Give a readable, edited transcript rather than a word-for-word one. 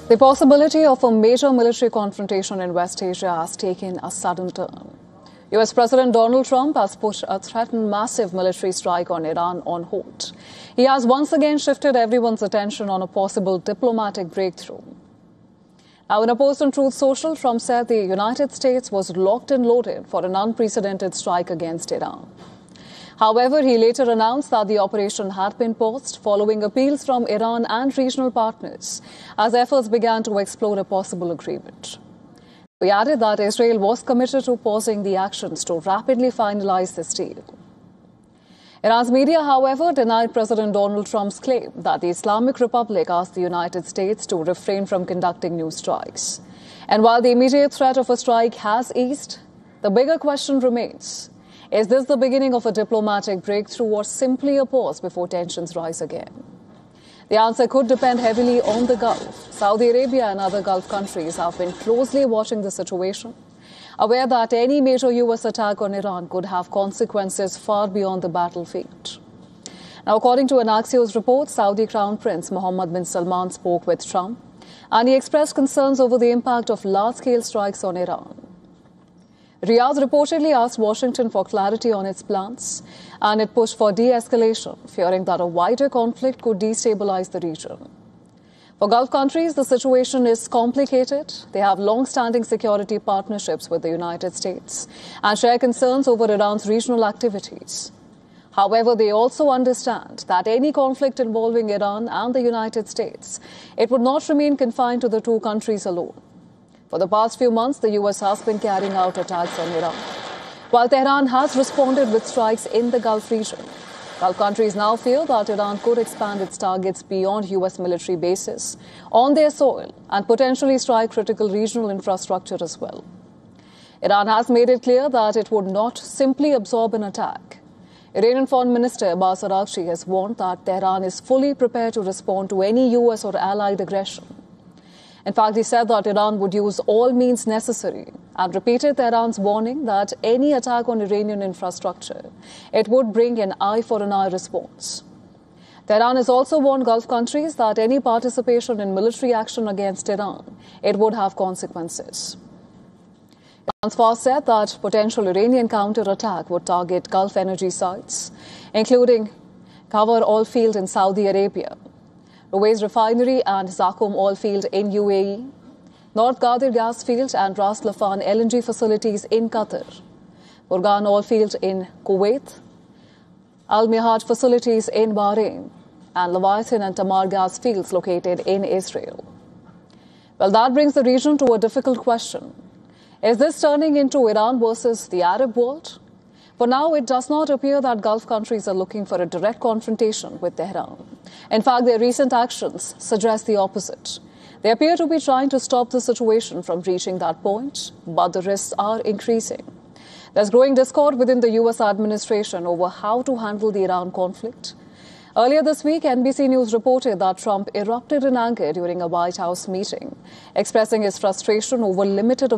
The possibility of a major military confrontation in West Asia has taken a sudden turn. US President Donald Trump has put a threatened massive military strike on Iran on hold. He has once again shifted everyone's attention on a possible diplomatic breakthrough. Now, in a post on Truth Social, Trump said the United States was locked and loaded for an unprecedented strike against Iran. However, he later announced that the operation had been paused following appeals from Iran and regional partners as efforts began to explore a possible agreement. He added that Israel was committed to pausing the actions to rapidly finalize this deal. Iran's media, however, denied President Donald Trump's claim that the Islamic Republic asked the United States to refrain from conducting new strikes. And while the immediate threat of a strike has eased, the bigger question remains: is this the beginning of a diplomatic breakthrough or simply a pause before tensions rise again? The answer could depend heavily on the Gulf. Saudi Arabia and other Gulf countries have been closely watching the situation, aware that any major U.S. attack on Iran could have consequences far beyond the battlefield. Now, according to an Axios report, Saudi Crown Prince Mohammed bin Salman spoke with Trump, and he expressed concerns over the impact of large-scale strikes on Iran. Riyadh reportedly asked Washington for clarity on its plans, and it pushed for de-escalation, fearing that a wider conflict could destabilize the region. For Gulf countries, the situation is complicated. They have long-standing security partnerships with the United States and share concerns over Iran's regional activities. However, they also understand that any conflict involving Iran and the United States, it would not remain confined to the two countries alone. For the past few months, the U.S. has been carrying out attacks on Iran, while Tehran has responded with strikes in the Gulf region. Gulf countries now fear that Iran could expand its targets beyond U.S. military bases on their soil and potentially strike critical regional infrastructure as well. Iran has made it clear that it would not simply absorb an attack. Iranian Foreign Minister Abbas Araghchi has warned that Tehran is fully prepared to respond to any U.S. or allied aggression. In fact, he said that Iran would use all means necessary and repeated Tehran's warning that any attack on Iranian infrastructure, it would bring an eye-for-an-eye response. Tehran has also warned Gulf countries that any participation in military action against Iran, it would have consequences. Iran's FARS said that potential Iranian counter-attack would target Gulf energy sites, including Khawar oil field in Saudi Arabia, Ruwais refinery and Zakum oil field in UAE, North Ghadir gas field and Ras Laffan LNG facilities in Qatar, Burgan oil field in Kuwait, Al Mihaj facilities in Bahrain, and Leviathan and Tamar gas fields located in Israel. Well, that brings the region to a difficult question. Is this turning into Iran versus the Arab world? For now, it does not appear that Gulf countries are looking for a direct confrontation with Tehran. In fact, their recent actions suggest the opposite. They appear to be trying to stop the situation from reaching that point, but the risks are increasing. There's growing discord within the U.S. administration over how to handle the Iran conflict. Earlier this week, NBC News reported that Trump erupted in anger during a White House meeting, expressing his frustration over limited